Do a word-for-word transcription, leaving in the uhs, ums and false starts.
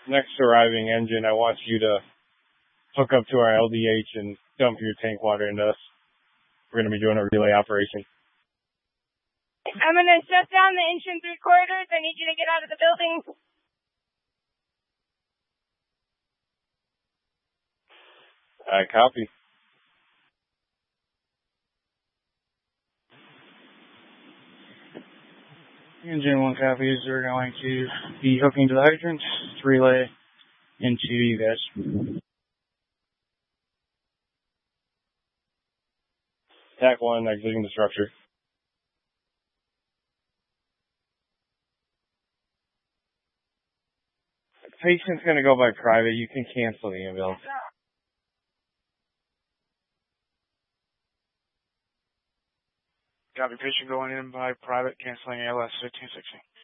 Next arriving engine, I want you to hook up to our L D H and dump your tank water into us. We're going to be doing a relay operation. I'm going to shut down the engine three quarters. I need you to get out of the building. I copy. Engine one copies. We're going to be hooking to the hydrant to relay into you guys. Tac one exiting the structure. Patient's going to go by private. You can cancel the ambulance. Copy, patient going in by private, canceling A L S fifteen sixty.